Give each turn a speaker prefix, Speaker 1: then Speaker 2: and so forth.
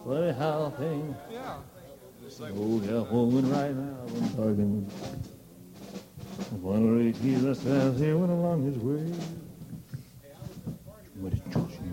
Speaker 1: Funny how things.
Speaker 2: Yeah.
Speaker 1: Oh, yeah, woman right now, I'm talking. One of the keys that stands here went along his way. But it's